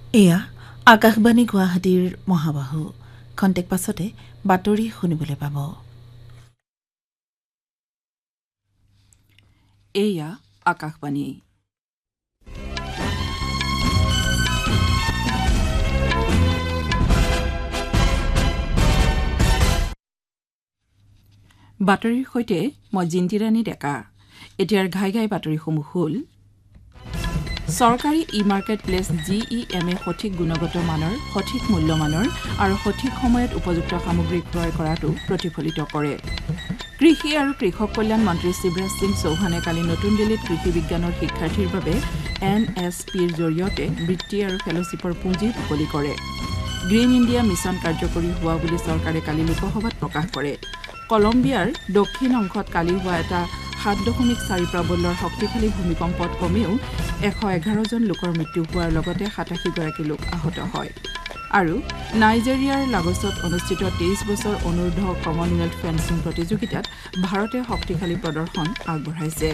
এয়া আকাশবাণী গুৱাহাটীৰ মহাবাহু খন্তেক পাছতে বাতৰি শুনিবলৈ পাব। এয়া আকাশবাণী। বাতৰিৰ সৈতে মই জিন্তিৰাণী ডেকা। এতিয়াৰ ঘাই ঘাই বাতৰিসমূহ হ'ল: চৰকাৰী ই মাৰ্কেট প্লেচ GEM সঠিক গুণগত মানৰ, সঠিক মূল্যমানৰ আৰু সঠিক সময়ত উপযুক্ত সামগ্ৰী ক্ৰয় কৰাটো প্ৰতিফলিত কৰে। কৃষি আৰু কৃষক কল্যাণ মন্ত্ৰী শিৱৰাজ সিং চৌহানে কালি নতুন দিল্লীত কৃষি বিজ্ঞানৰ শিক্ষাৰ্থীৰ বাবে NSPৰ জৰিয়তে বৃত্তি আৰু ফেলোশ্বিপৰ পুঁজি মুকলি কৰে। গ্ৰীণ ইণ্ডিয়া মিছন কাৰ্যকৰী হোৱা বুলি চৰকাৰে কালি লোকসভাত প্ৰকাশ কৰে। কলম্বিয়াৰ দক্ষিণ অংশত কালি হোৱা এটা 7.4 প্ৰাবল্যৰ শক্তিশালী ভূমিকম্পত কমেও 111 জন লোকৰ মৃত্যু হোৱাৰ লগতে 87 গৰাকী লোক আহত হয়। আৰু নাইজেৰিয়াৰ লাগছত অনুষ্ঠিত 23 বছৰ অনূৰ্ধ্ব কমনৱেলথ ফেন্সিং প্ৰতিযোগিতাত ভাৰতে শক্তিশালী প্ৰদৰ্শন আগবঢ়াইছে।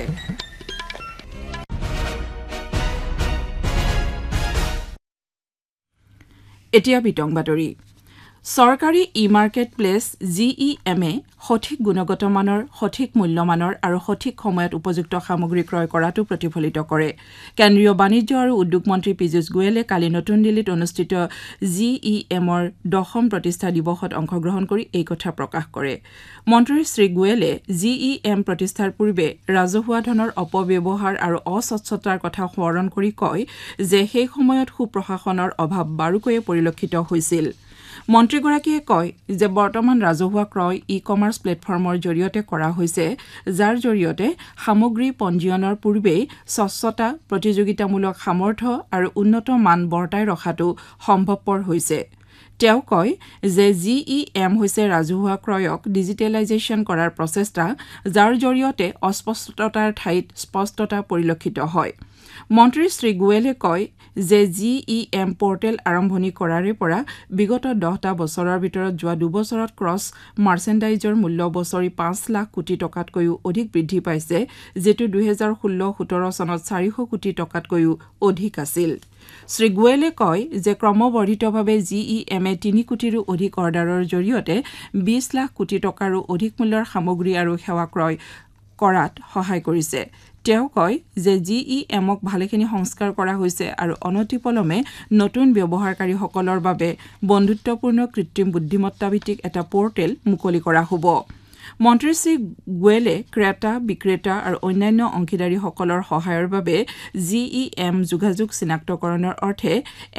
এতিয়া বিতং বাতৰি। চৰকাৰী ই মাৰ্কেট প্লেচ GEM সঠিক গুণগত মানৰ, সঠিক মূল্যমানৰ আৰু সঠিক সময়ত উপযুক্ত সামগ্ৰী ক্ৰয় কৰাটো প্ৰতিফলিত কৰে। কেন্দ্ৰীয় বাণিজ্য আৰু উদ্যোগ মন্ত্ৰী পীযুষ গোৱেলে কালি নতুন দিল্লীত অনুষ্ঠিত GEMৰ 10ম প্ৰতিষ্ঠা দিৱসত অংশগ্ৰহণ কৰি এই কথা প্ৰকাশ কৰে। মন্ত্ৰী শ্ৰী গোৱেলে GEM প্ৰতিষ্ঠাৰ পূৰ্বে ৰাজহুৱা ধনৰ অপব্যৱহাৰ আৰু অস্বচ্ছতাৰ কথা সোঁৱৰণ কৰি কয় যে সেই সময়ত সুপ্ৰশাসনৰ অভাৱ বাৰুকৈয়ে পৰিলক্ষিত হৈছিল। মন্ত্ৰীগৰাকীয়ে কয় যে বৰ্তমান ৰাজহুৱা ক্ৰয় ই-কমাৰ্চ প্লেটফৰ্মৰ জৰিয়তে কৰা হৈছে, যাৰ জৰিয়তে সামগ্ৰী পঞ্জীয়নৰ পূৰ্বেই স্বচ্ছতা, প্ৰতিযোগিতামূলক সামৰ্থ্য আৰু উন্নত মান বৰ্তাই ৰখাটো সম্ভৱপৰ হৈছে। তেওঁ কয় যে GEM হৈছে ৰাজহুৱা ক্ৰয়ক ডিজিটেলাইজেশ্যন কৰাৰ প্ৰচেষ্টা, যাৰ জৰিয়তে অস্পষ্টতাৰ ঠাইত স্পষ্টতা পৰিলক্ষিত হয়। মন্ত্ৰী শ্ৰী গোৱেলে কয় যে GEM পৰ্টেল আৰম্ভণি কৰাৰে পৰা বিগত 10টা বছৰৰ ভিতৰত যোৱা 2 বছৰত ক্ৰছ মাৰ্চেণ্ডাইজৰ মূল্য বছৰি 5 লাখ কোটি টকাতকৈও অধিক বৃদ্ধি পাইছে, যিটো 2016-17 চনত 400 কোটি টকাতকৈও অধিক আছিল। শ্ৰী গোৱেলে কয় যে ক্ৰমবৰ্ধিতভাৱে GEM 3 কোটিৰো অধিক অৰ্ডাৰৰ জৰিয়তে 20 লাখ কোটি টকাৰো অধিক মূল্যৰ সামগ্ৰী আৰু সেৱা ক্ৰয় কৰাত সহায় কৰিছে। তেওঁ কয় যে GEMক ভালেখিনি সংস্কাৰ কৰা হৈছে আৰু অনতিপলমে নতুন ব্যৱহাৰকাৰীসকলৰ বাবে বন্ধুত্বপূৰ্ণ কৃত্ৰিম বুদ্ধিমত্তা ভিত্তিক এটা পৰ্টেল মুকলি কৰা হ'ব। মন্ত্ৰী শ্ৰী গোৱেলে ক্ৰেতা, বিক্ৰেতা আৰু অন্যান্য অংশীদাৰীসকলৰ সহায়ৰ বাবে GEM যোগাযোগ চিনাক্তকৰণৰ অৰ্থে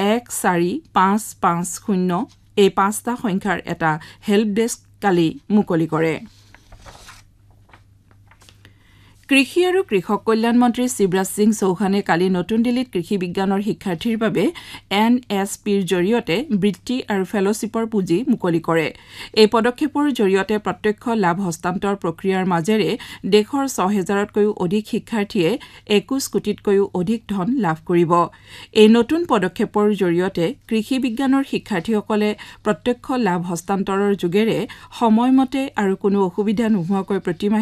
14550 এই 5টা সংখ্যাৰ এটা হেল্প ডেস্ক কালি মুকলি কৰে। কৃষি আৰু কৃষক কল্যাণ মন্ত্ৰী শিৱৰাজ সিং চৌহানে কালি নতুন দিল্লীত কৃষি বিজ্ঞানৰ শিক্ষাৰ্থীৰ বাবে NSPৰ জৰিয়তে বৃত্তি আৰু ফেলোশ্বিপৰ পুঁজি মুকলি কৰে। এই পদক্ষেপৰ জৰিয়তে প্ৰত্যক্ষ লাভ হস্তান্তৰ প্ৰক্ৰিয়াৰ মাজেৰে দেশৰ 6,000তকৈও অধিক শিক্ষাৰ্থীয়ে 21 কোটিতকৈও অধিক ধন লাভ কৰিব। এই নতুন পদক্ষেপৰ জৰিয়তে কৃষি বিজ্ঞানৰ শিক্ষাৰ্থীসকলে প্ৰত্যক্ষ লাভ হস্তান্তৰৰ যোগেৰে সময়মতে আৰু কোনো অসুবিধা নোহোৱাকৈ প্ৰতিমাহে